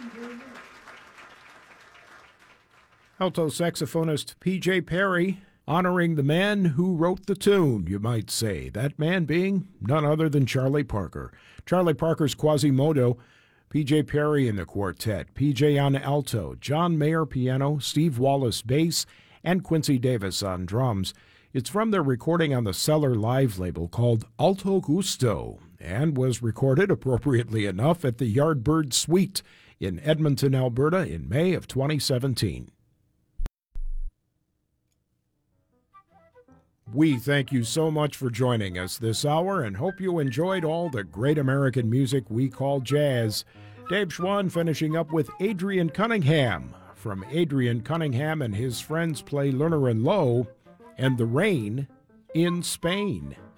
Alto saxophonist P.J. Perry, honoring the man who wrote the tune, you might say. That man being none other than Charlie Parker. Charlie Parker's Quasimodo, P.J. Perry in the quartet, P.J. on alto, John Mayer piano, Steve Wallace bass, and Quincy Davis on drums. It's from their recording on the Cellar Live label called Alto Gusto, and was recorded, appropriately enough, at the Yardbird Suite in Edmonton, Alberta in May of 2017. We thank you so much for joining us this hour and hope you enjoyed all the great American music we call jazz. Dave Schwann finishing up with Adrian Cunningham. From Adrian Cunningham and his friends play Lerner and Lowe and The Rain in Spain.